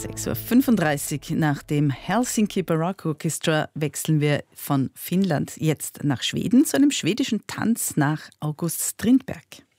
6:35 Uhr. Nach dem Helsinki Baroque Orchestra wechseln wir von Finnland jetzt nach Schweden zu einem schwedischen Tanz nach August Strindberg.